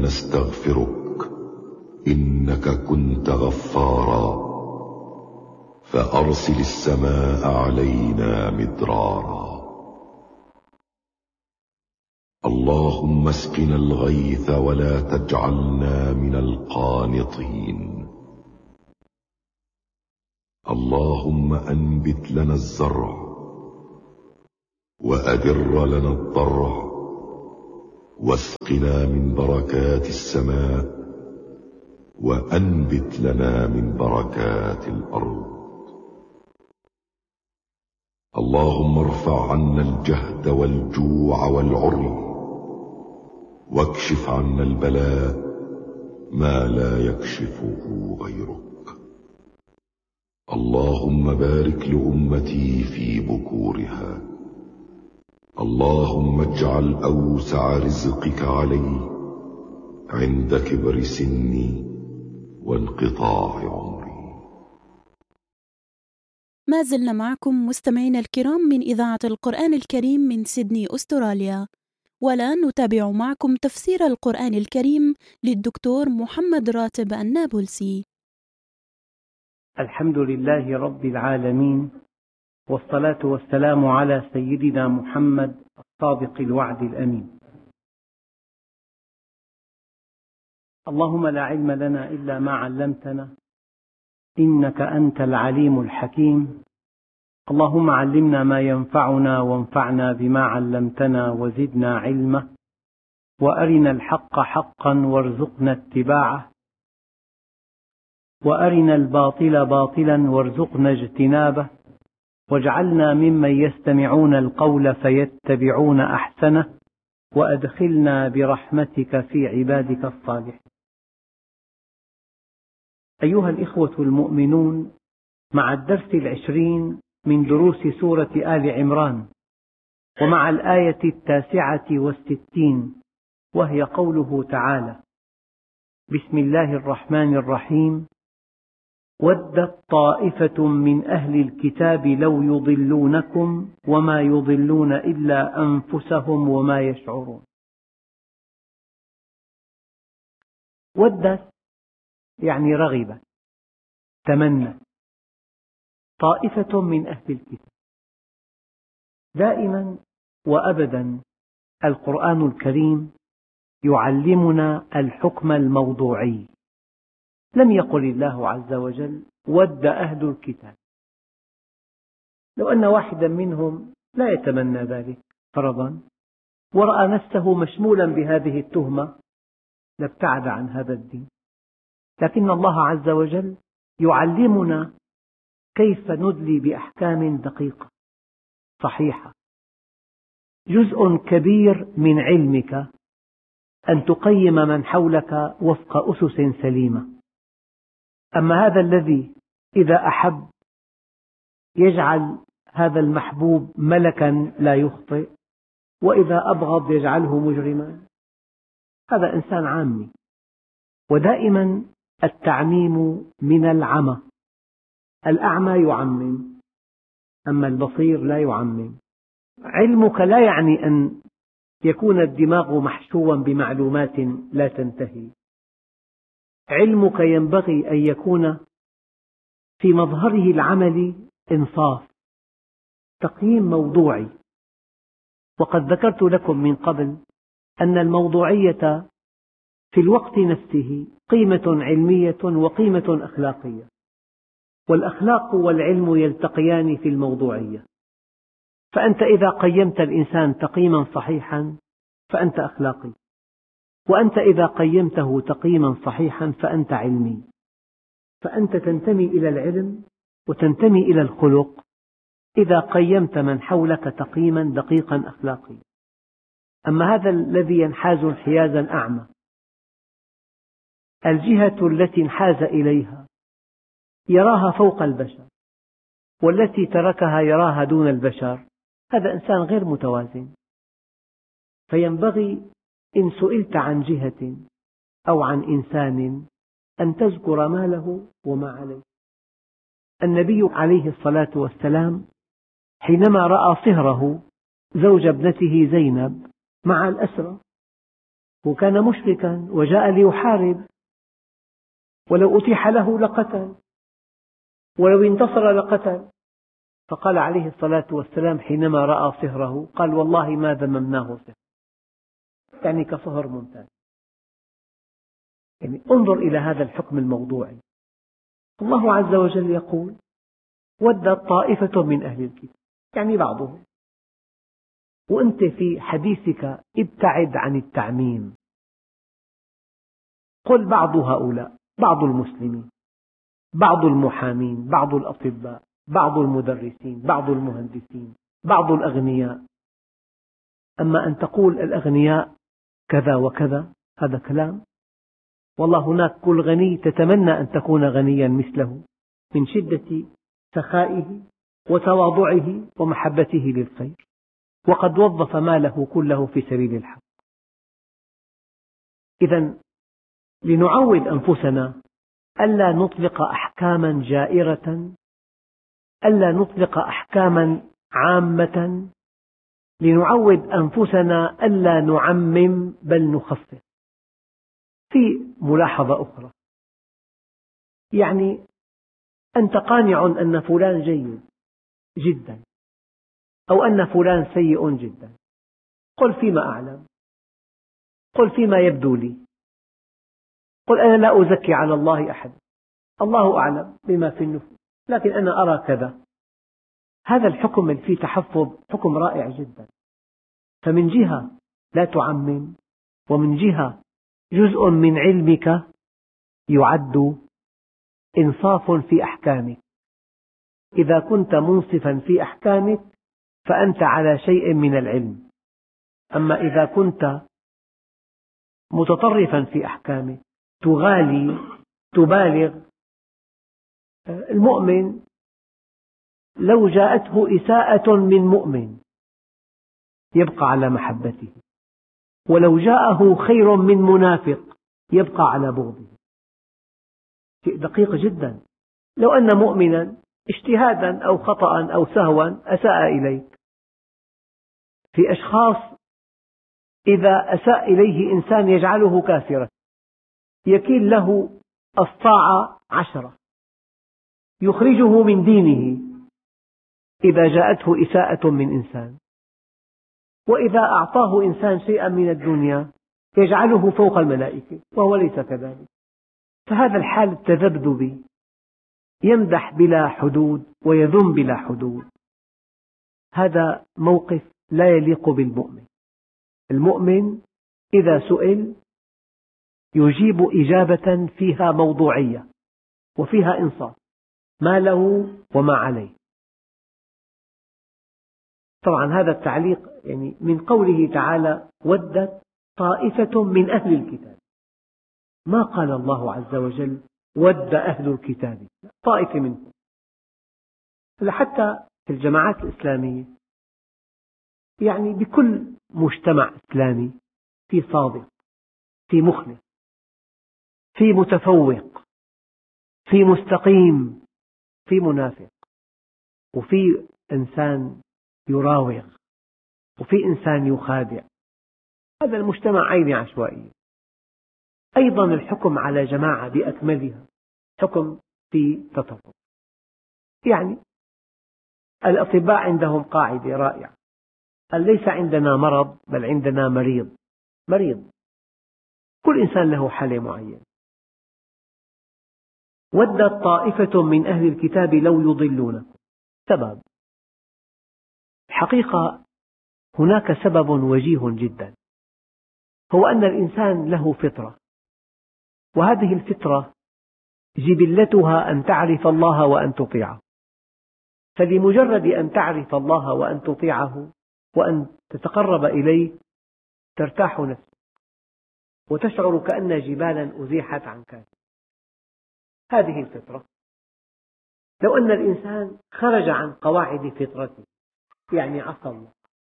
نستغفرك إنك كنت غفارا فأرسل السماء علينا مدرارا اللهم اسقنا الغيث ولا تجعلنا من القانطين اللهم أنبت لنا الزرع وأدر لنا الضرع واسقنا من بركات السماء وأنبت لنا من بركات الأرض اللهم ارفع عنا الجهد والجوع والعري واكشف عنا البلاء ما لا يكشفه غيرك اللهم بارك لأمتي في بكورها اللهم اجعل أوسع رزقك علي عند كبر سني وانقطاع عمري. ما زلنا معكم مستمعينا الكرام من إذاعة القرآن الكريم من سيدني أستراليا، والآن نتابع معكم تفسير القرآن الكريم للدكتور محمد راتب النابلسي. الحمد لله رب العالمين، والصلاة والسلام على سيدنا محمد الصادق الوعد الأمين. اللهم لا علم لنا إلا ما علمتنا إنك أنت العليم الحكيم. اللهم علمنا ما ينفعنا وانفعنا بما علمتنا وزدنا علما، وأرنا الحق حقا وارزقنا اتباعه، وأرنا الباطل باطلا وارزقنا اجتنابه، واجعلنا ممن يستمعون القول فيتبعون أحسنه، وأدخلنا برحمتك في عبادك الصالحين. أيها الإخوة المؤمنون، مع الدرس 20 من دروس سورة آل عمران، ومع الآية 69 وهي قوله تعالى: بسم الله الرحمن الرحيم: ودت طائفة من أهل الكتاب لو يضلونكم وما يضلون إلا أنفسهم وما يشعرون. ودت يعني رغبت، تمنى. طائفة من أهل الكتاب. دائما وأبدا القرآن الكريم يعلمنا الحكم الموضوعي. لم يقل الله عز وجل ود أهل الكتاب. لو أن واحدا منهم لا يتمنى ذلك فرضا ورأى نفسه مشمولا بهذه التهمة لابتعد عن هذا الدين، لكن الله عز وجل يعلمنا كيف ندلي بأحكام دقيقة صحيحة. جزء كبير من علمك أن تقيم من حولك وفق أسس سليمة. أما هذا الذي إذا أحب يجعل هذا المحبوب ملكا لا يخطئ، وإذا أبغض يجعله مجرما، هذا إنسان عامي. ودائما التعميم من العمى. الأعمى يعمم، أما البصير لا يعمم. علمك لا يعني أن يكون الدماغ محشوا بمعلومات لا تنتهي. علمك ينبغي أن يكون في مظهره العملي إنصاف، تقييم موضوعي. وقد ذكرت لكم من قبل أن الموضوعية في الوقت نفسه قيمة علمية وقيمة أخلاقية، والأخلاق والعلم يلتقيان في الموضوعية. فأنت إذا قيمت الإنسان تقييما صحيحا فأنت أخلاقي، وأنت إذا قيمته تقييما صحيحا فأنت علمي. فأنت تنتمي إلى العلم وتنتمي إلى الخلق إذا قيمت من حولك تقييما دقيقا أخلاقيا. أما هذا الذي ينحاز انحيازا أعمى، الجهة التي انحاز إليها يراها فوق البشر، والتي تركها يراها دون البشر، هذا إنسان غير متوازن. فينبغي إن سئلت عن جهة أو عن إنسان أن تذكر ما له وما عليه. النبي عليه الصلاة والسلام حينما رأى صهره زوج ابنته زينب مع الأسرى وكان مشركا وجاء ليحارب، ولو أتيح له لقتل، ولو انتصر لقتل. فقال عليه الصلاة والسلام حينما رأى صهره قال والله ما ذممناه صهر، يعني كصهر ممتاز. يعني انظر إلى هذا الحكم الموضوعي. الله عز وجل يقول ودت طائفة من أهل الكتاب، يعني بعضهم، وأنت في حديثك ابتعد عن التعميم، قل بعض هؤلاء، بعض المسلمين، بعض المحامين، بعض الأطباء، بعض المدرسين، بعض المهندسين، بعض الأغنياء. أما أن تقول الأغنياء كذا وكذا هذا كلام، والله هناك كل غني تتمنى أن تكون غنيا مثله من شدة سخائه وتواضعه ومحبته للخير، وقد وظف ماله كله في سبيل الحق. إذا لنعود أنفسنا ألا نطلق أحكاما جائرة، ألا نطلق أحكاما عامة، لنعود أنفسنا ألا نعمم بل نخفف. في ملاحظة أخرى، يعني أنت قانع أن فلان جيد جدا أو أن فلان سيء جدا، قل فيما أعلم، قل فيما يبدو لي، قل أنا لا أزكي على الله أحد، الله أعلم بما في النفوس، لكن أنا أرى كذا. هذا الحكم اللي فيه تحفظ حكم رائع جدا. فمن جهة لا تعمم، ومن جهة جزء من علمك يعد إنصاف في أحكامك. إذا كنت منصفا في أحكامك فأنت على شيء من العلم، أما إذا كنت متطرفا في أحكامك تغالي تبالغ، المؤمن لو جاءته إساءة من مؤمن يبقى على محبته، ولو جاءه خير من منافق يبقى على بغضه. شيء دقيق جدا. لو أن مؤمنا اجتهادا أو خطأ أو سهوا أساء إليك، في أشخاص إذا أساء إليه إنسان يجعله كافرا، يكيل له الصاع 10، يخرجه من دينه إذا جاءته إساءة من إنسان. وإذا أعطاه إنسان شيئا من الدنيا يجعله فوق الملائكة، وهو ليس كذلك. فهذا الحال التذبذبي، يمدح بلا حدود ويذم بلا حدود، هذا موقف لا يليق بالمؤمن. المؤمن إذا سئل يجيب إجابة فيها موضوعية وفيها إنصاف، ما له وما عليه. طبعا هذا التعليق يعني من قوله تعالى ودت طائفة من أهل الكتاب، ما قال الله عز وجل ود أهل الكتاب، طائفة منهم. حتى في الجماعات الإسلامية، يعني بكل مجتمع إسلامي في صادق، في مخلص، في متفوق، في مستقيم، في منافق، وفي إنسان يراوغ، وفي إنسان يخادع. هذا المجتمع عيني عشوائية. أيضا الحكم على جماعة بأكملها حكم في تطرف. يعني الأطباء عندهم قاعدة رائعة، قال ليس عندنا مرض بل عندنا مريض. كل إنسان له حالة معينة. ودت طائفة من أهل الكتاب لو يضلونكم. سبب، الحقيقة هناك سبب وجيه جدا، هو أن الإنسان له فطرة، وهذه الفطرة جبلتها أن تعرف الله وأن تطيعه. فلمجرد أن تعرف الله وأن تطيعه وأن تتقرب إليه ترتاح نفسك وتشعر كأن جبالا أزيحت عنك. هذه الفطرة. لو أن الإنسان خرج عن قواعد فطرته، يعني عصى الله،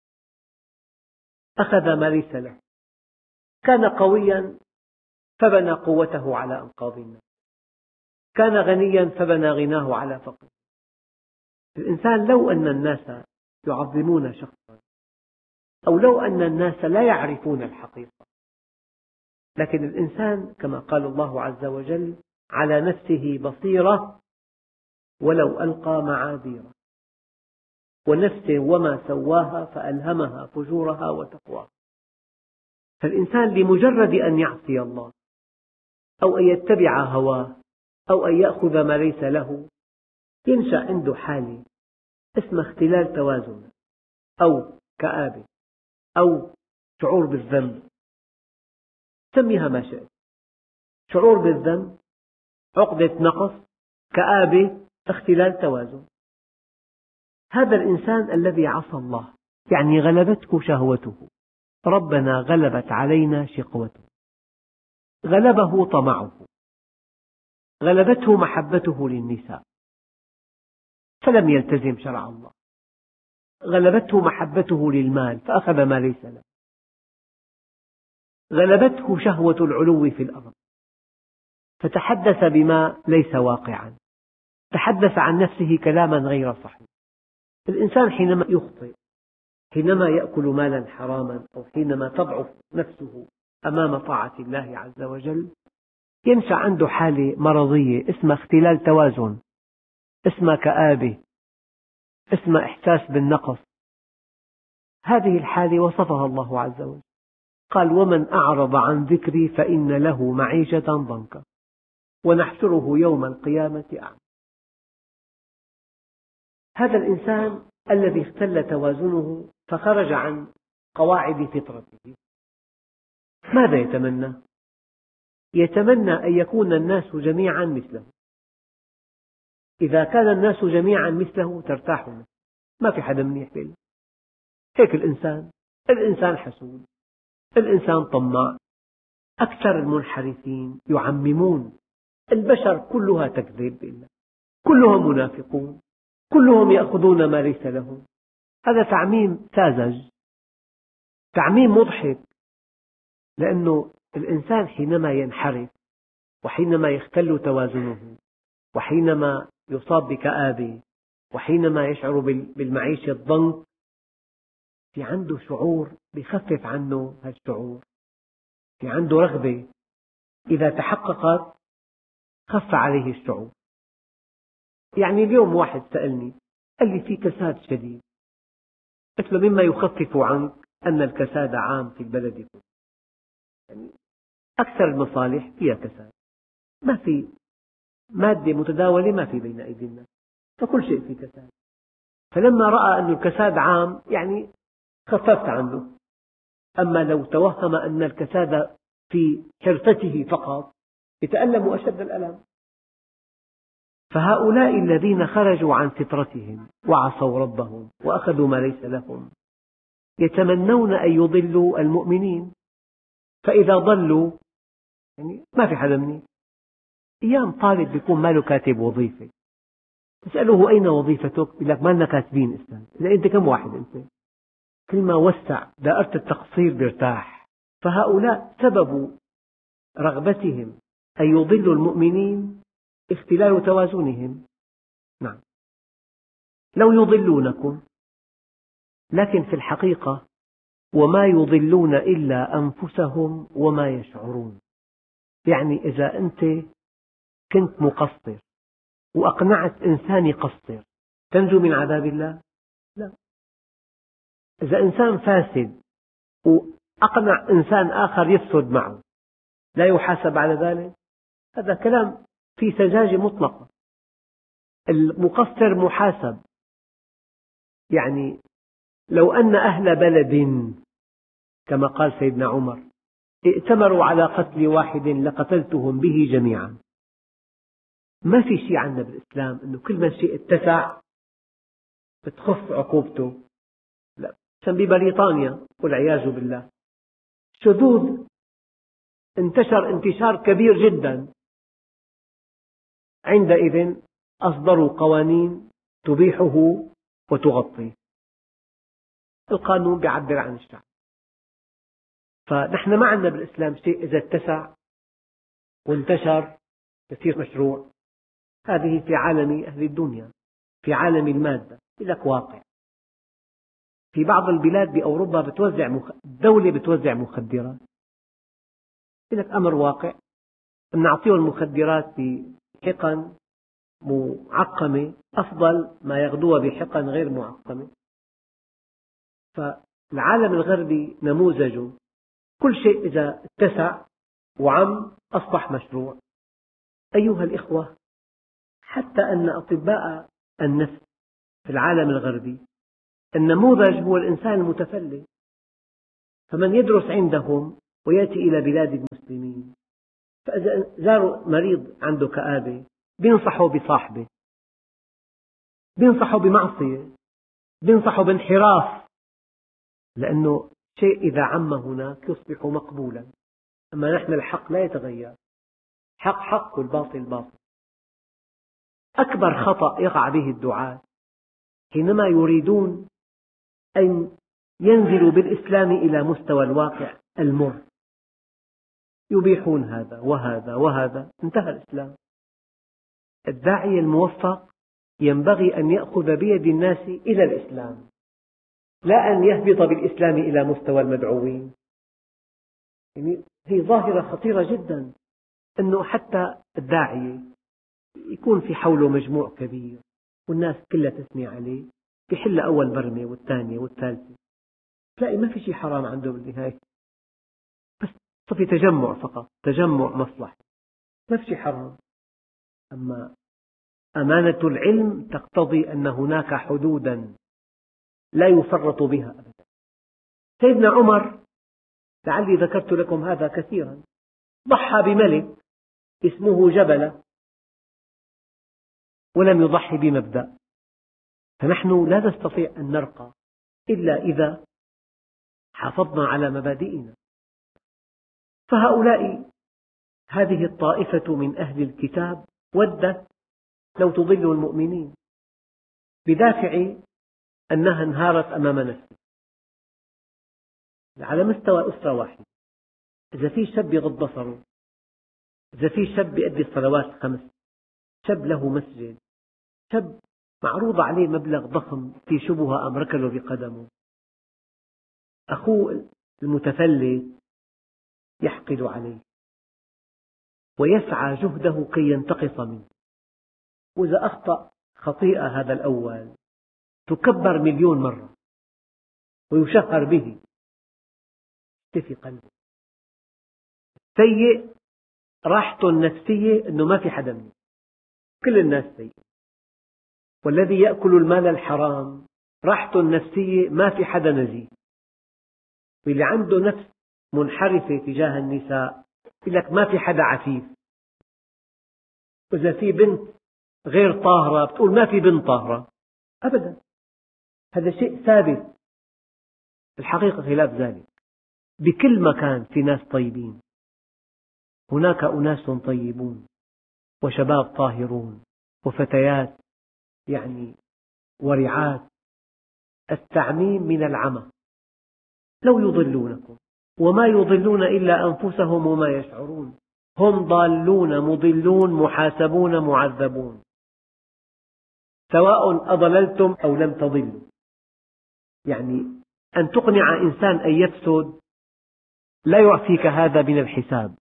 أخذ ما ليس له، كان قويا فبنى قوته على أنقاض الناس، كان غنيا فبنى غناه على فقره. الإنسان لو أن الناس يعظمون شخصا، أو لو أن الناس لا يعرفون الحقيقة، لكن الإنسان كما قال الله عز وجل على نفسه بصيرة ولو ألقى معاذيره، ونفس وما سواها فألهمها فجورها وتقواها. فالإنسان بمجرد أن يعصي الله أو أن يتبع هواه أو أن يأخذ ما ليس له ينشأ عنده حالة اسمها اختلال توازن أو كآبة أو شعور بالذنب، سميها ما شئت، شعور بالذنب، عقدة نقص، كآبة، اختلال توازن. هذا الإنسان الذي عصى الله يعني غلبته شهوته، ربنا غلبت علينا شقوته، غلبه طمعه، غلبته محبته للنساء فلم يلتزم شرع الله، غلبته محبته للمال فأخذ ما ليس له، غلبته شهوة العلو في الأرض فتحدث بما ليس واقعا، تحدث عن نفسه كلاما غير صحيح. الإنسان حينما يخطئ، حينما يأكل مالا حراما أو حينما تضعف نفسه أمام طاعة الله عز وجل ينشأ عنده حالة مرضية اسمها اختلال توازن، اسمها كآبة، اسمها إحساس بالنقص. هذه الحالة وصفها الله عز وجل، قال ومن أعرض عن ذكري فإن له معيشة ضنكا ونحشره يوم القيامة أعمى. هذا الإنسان الذي اختل توازنه فخرج عن قواعد فطرته ماذا يتمنى؟ يتمنى أن يكون الناس جميعا مثله. إذا كان الناس جميعا مثله ترتاح منه، ما في حدا منيح بينه. هيك الإنسان حسود، الإنسان طماع. أكثر المنحرفين يعممون، البشر كلها تكذب، كلهم منافقون، كلهم يأخذون ما ليس لهم. هذا تعميم ساذج، تعميم مضحك، لأنه الإنسان حينما ينحرف وحينما يختل توازنه وحينما يصاب بكآبة وحينما يشعر بالمعيشة الضنك في عنده شعور بيخفف عنه هذا الشعور، في عنده رغبة إذا تحققت خف عليه الشعور. يعني اليوم واحد سألني قال لي في كساد شديد، قلت له مما يخفف عنك أن الكساد عام في البلد كله، يعني أكثر المصالح فيها كساد، ما في مادة متداولة ما في بين أيدي الناس، فكل شيء فيه كساد. فلما رأى أن الكساد عام يعني خففت عنه. أما لو توهم أن الكساد في حرفته فقط يتألم أشد الألم. فهؤلاء الذين خرجوا عن فطرتهم وعصوا ربهم وأخذوا ما ليس لهم يتمنون أن يضلوا المؤمنين، فإذا ضلوا يعني ما في حدا مني. أيام طالب بيكون ماله كاتب وظيفة، تسأله أين وظيفتك؟ يقول لك ما لنا كاتبين أستاذ. إذا أنت كم واحد أنت؟ كل ما وسع دائرة التقصير بيرتاح. فهؤلاء سبب رغبتهم أن يضلوا المؤمنين اختلال توازنهم. نعم، لو يضلونكم، لكن في الحقيقة وما يضلون إلا أنفسهم وما يشعرون. يعني إذا أنت كنت مقصر وأقنعت إنسان يقصر تنجو من عذاب الله؟ لا. إذا إنسان فاسد وأقنع إنسان آخر يفسد معه لا يحاسب على ذلك؟ هذا كلام في سذاجة مطلقة. المقصر محاسب. يعني لو أن أهل بلد كما قال سيدنا عمر ائتمروا على قتل واحد لقتلتهم به جميعا. ما في شيء عندنا بالإسلام أنه كل ما شيء اتسع بتخف عقوبته. لا، ببريطانيا والعياذ بالله الشذوذ انتشر انتشار كبير جدا، عندئذ أصدروا قوانين تبيحه وتغطيه. القانون يعبر عن الشعب. فنحن ما عندنا بالإسلام شيء إذا اتسع وانتشر يصير مشروع. هذه في عالم أهل الدنيا، في عالم المادة لك واقع. في بعض البلاد بأوروبا الدولة بتوزع مخدرات، لك أمر واقع، نعطيهم المخدرات بحقن معقمة أفضل ما ياخذوها بحقن غير معقمة. فالعالم الغربي نموذجه كل شيء إذا اتسع وعم أصبح مشروع. أيها الإخوة، حتى أن أطباء النفس في العالم الغربي النموذج هو الإنسان المتفلت، فمن يدرس عندهم ويأتي إلى بلاد المسلمين، فإذا زاروا مريض عنده كآبة بينصحوا بصاحبه، بينصحوا بمعصية، بينصحوا بانحراف، لأنه شيء إذا عم هناك يصبح مقبولا. أما نحن الحق لا يتغير، حق حق والباطل باطل. أكبر خطأ يقع به الدعاة حينما يريدون أن ينزلوا بالإسلام إلى مستوى الواقع المر، يبيحون هذا وهذا وهذا، انتهى الإسلام. الداعية الموفق ينبغي أن يأخذ بيد الناس إلى الإسلام، لا أن يهبط بالإسلام إلى مستوى المدعوين. يعني هي ظاهرة خطيرة جدا، أنه حتى الداعية يكون في حوله مجموع كبير والناس كلها تثني عليه، يحل أول برمة والثانية والثالثة، تلاقي ما في شيء حرام عنده بالنهاية، بس صفي تجمع فقط، تجمع مصلحة، ما في شيء حرام. أما أمانة العلم تقتضي أن هناك حدودا لا يفرط بها أبدا. سيدنا عمر، لعلي ذكرت لكم هذا كثيرا، ضحى بملك اسمه جبلة ولم يضحي بمبدأ. فنحن لا نستطيع أن نرقى إلا إذا حافظنا على مبادئنا. فهؤلاء، هذه الطائفة من أهل الكتاب ودت لو تضل المؤمنين بدافع أنها انهارت أمام نفسها على مستوى أسرة واحدة. إذا في شاب يغض بصره، إذا في شاب يؤدي الصلوات الخمس، شاب له مسجد، شاب معروض عليه مبلغ ضخم في شبهة أم ركله بقدمه، أخوه المتفلت يحقد عليه ويسعى جهده كي ينتقص منه، وإذا أخطأ خطيئة هذا الأول تكبر 1,000,000 مرة ويشهر به، يشتفي قلبه. سيء راحته النفسية أنه ما في حدا منه، كل الناس سيء. والذي يأكل المال الحرام راحته النفسية ما في حدا نزيه. واللي عنده نفس منحرفة تجاه النساء يقول لك ما في حدا عفيف. وإذا في بنت غير طاهرة بتقول ما في بنت طاهرة أبدا. هذا شيء ثابت. الحقيقة خلاف ذلك. بكل مكان في ناس طيبين، هناك أناس طيبون وشباب طاهرون وفتيات يعني ورعات. التعميم من العمى. لو يضلونكم وما يضلون إلا أنفسهم وما يشعرون، هم ضالون مضلون محاسبون معذبون، سواء أضللتم أو لم تضلوا. يعني أن تقنع إنسان أن يفسد لا يعفيك هذا من الحساب.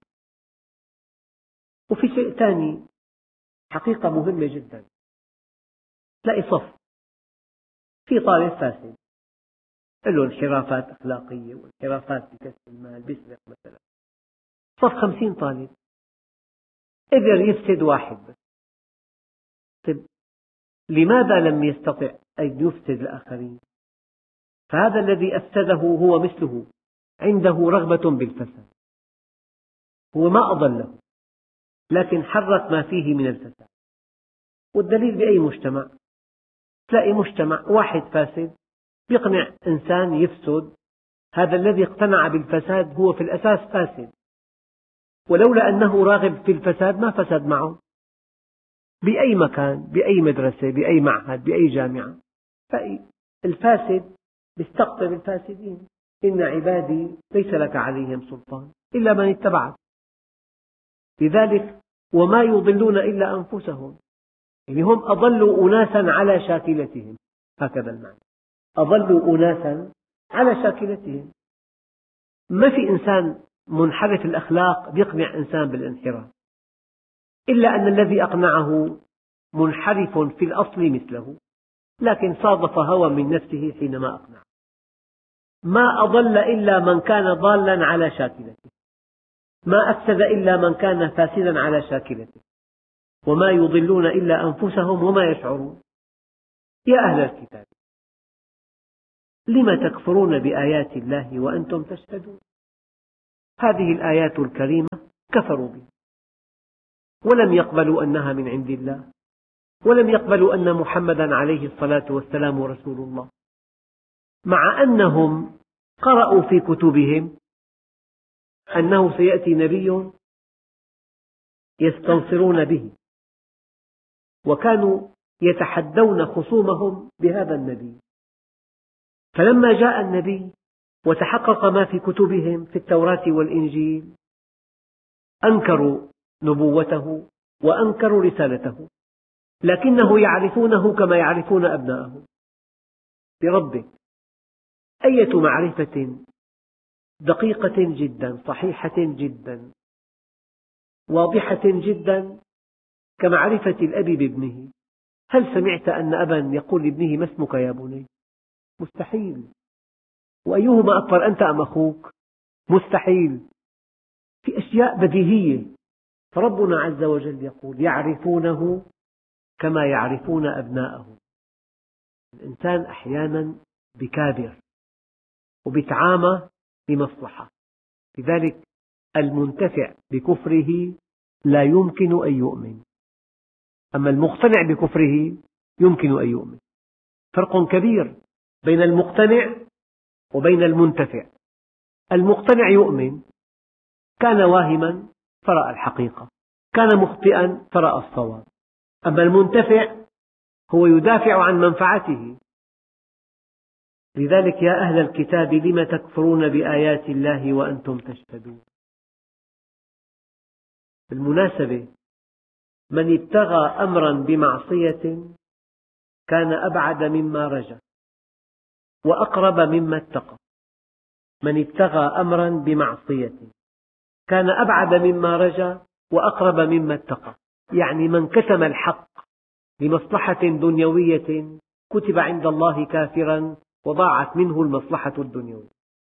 وفي شيء ثاني حقيقة مهمة جدا، تلاقي صف في طالب فاسد له انحرافات أخلاقية وانحرافات بكسب المال، بيسرق مثلا، صف 50 طالب قدر يفسد واحد بس. طيب لماذا لم يستطع أن يفسد الآخرين؟ فهذا الذي أفسده هو مثله عنده رغبة بالفساد، هو ما أضله لكن حرك ما فيه من الفساد. والدليل بأي مجتمع؟ تلاقي مجتمع واحد فاسد يقنع إنسان يفسد، هذا الذي اقتنع بالفساد هو في الأساس فاسد، ولولا أنه راغب في الفساد ما فسد معه. بأي مكان، بأي مدرسة، بأي معهد، بأي جامعة، الفاسد يستقطب الفاسدين. إن عبادي ليس لك عليهم سلطان إلا من اتبعك. لذلك وما يضلون إلا أنفسهم، يعني هم أضلوا أناسا على شاكلتهم، هكذا المعنى، أضلوا أناسا على شاكلتهم. ما في إنسان منحرف الأخلاق يقنع إنسان بالانحراف، إلا أن الذي أقنعه منحرف في الأصل مثله، لكن صادف هوى من نفسه حينما أقنعه. ما أضل إلا من كان ضالا على شاكلته، ما أفسد إلا من كان فاسدا على شاكلته، وما يضلون إلا أنفسهم وما يشعرون. يا أهل الكتاب، لم تكفرون بآيات الله وأنتم تشهدون؟ هذه الآيات الكريمة كفروا بها، ولم يقبلوا أنها من عند الله، ولم يقبلوا أن محمدا عليه الصلاة والسلام رسول الله، مع أنهم قرأوا في كتبهم أنه سيأتي نبي يستنصرون به، وكانوا يتحدون خصومهم بهذا النبي. فلما جاء النبي وتحقق ما في كتبهم في التوراة والإنجيل، أنكروا نبوته وأنكروا رسالته، لكنه يعرفونه كما يعرفون أبناءهم. بربك، أية معرفة دقيقة جدا، صحيحة جدا، واضحة جدا، كمعرفة الأب بابنه. هل سمعت أن أبا يقول لابنه ما اسمك يا بني؟ مستحيل. وأيهما أكبر، أنت أم أخوك؟ مستحيل. في أشياء بديهية. فربنا عز وجل يقول يعرفونه كما يعرفون أبناءهم. الإنسان أحيانا بكابر وبيتعامى لمصلحة، لذلك المنتفع بكفره لا يمكن أن يؤمن، أما المقتنع بكفره يمكن أن يؤمن. فرق كبير بين المقتنع وبين المنتفع. المقتنع يؤمن، كان واهما فرأى الحقيقة، كان مخطئا فرأى الصواب. أما المنتفع هو يدافع عن منفعته. لذلك يا أهل الكتاب لم تكفرون بآيات الله وأنتم تشهدون. بالمناسبة، من ابتغى أمرا بمعصية كان أبعد مما رجا وأقرب مما اتقى. من ابتغى أمرا بمعصية كان أبعد مما رجا وأقرب مما اتقى، يعني من كتم الحق لمصلحة دنيوية كتب عند الله كافرا وضاعت منه المصلحة الدنيوية.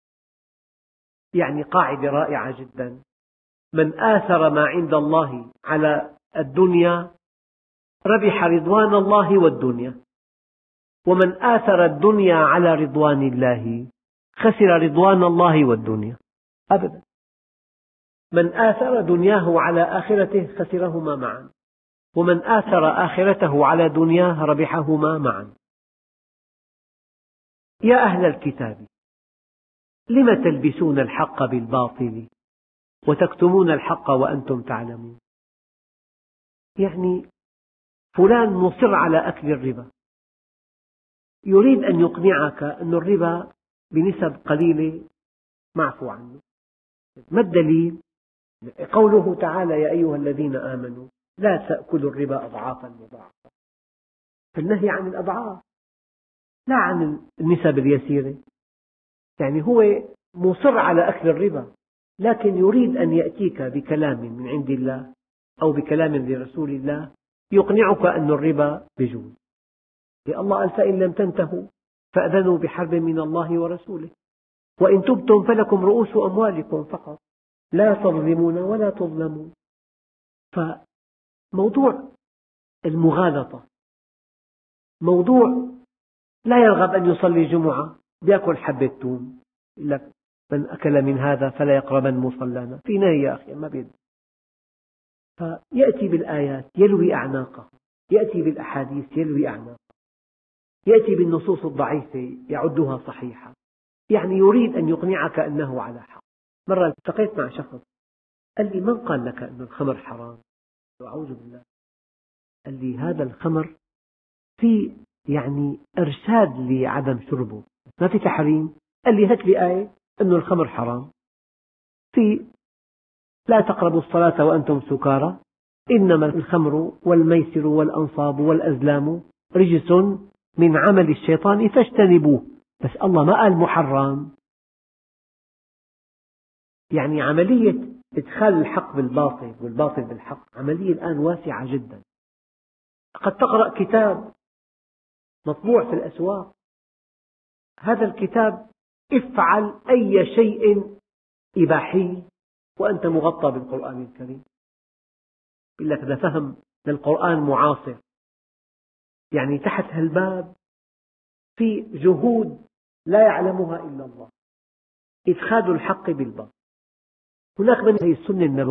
يعني قاعدة رائعة جدا: من آثر ما عند الله على الدنيا ربح رضوان الله والدنيا، ومن آثر الدنيا على رضوان الله خسر رضوان الله والدنيا. أبدا. من آثر دنياه على آخرته خسرهما معا، ومن آثر آخرته على دنياه ربحهما معا. يا أهل الكتاب، لم تلبسون الحق بالباطل وتكتمون الحق وأنتم تعلمون. يعني فلان مصر على أكل الربا، يريد أن يقنعك أن الربا بنسب قليلة معفو عنه. ما الدليل؟ قوله تعالى: يا أيها الذين آمنوا لا تأكلوا الربا أضعافا مضاعفة. فالنهي عن الأضعاف لا عن النسب اليسيرة. يعني هو مصر على أكل الربا، لكن يريد أن يأتيك بكلام من عند الله أو بكلام لرسول الله يقنعك أن الربا بجوز. الله قال: فإن لم تنتهوا فأذنوا بحرب من الله ورسوله، وإن تبتم فلكم رؤوس أموالكم فقط لا تظلمون ولا تظلمون. فموضوع المغالطة موضوع لا يرغب أن يصلي جمعة بيأكل حبة توم، يقول لك: من أكل من هذا فلا يقربن مصلانا. في نهي يا أخي، ما بيد. فيأتي بالآيات يلوي أعناقه، يأتي بالأحاديث يلوي أعناقه، يأتي بالنصوص الضعيفة يعدها صحيحة. يعني يريد أن يقنعك أنه على حق. مرة التقيت مع شخص قال لي: من قال لك أن الخمر حرام؟ أعوذ بالله. قال لي: هذا الخمر في يعني إرشاد لعدم شربه، ما في تحريم. قال لي: هات لي آية أن الخمر حرام. في: لا تقربوا الصلاة وأنتم سكارى إنما الخمر والميسر والأنصاب والأزلام رجس من عمل الشيطان فاجتنبوه. بس الله ما قال محرم. يعني عملية إدخال الحق بالباطل والباطل بالحق عملية الآن واسعة جدا. قد تقرأ كتاب مطبوع في الأسواق، هذا الكتاب افعل أي شيء إباحي وأنت مغطى بالقرآن الكريم. يقول لك هذا فهم للقرآن معاصر، يعني تحت هالباب في جهود لا يعلمها إلا الله، إدخال الحق بالباطل. هناك من هي السنة النبوية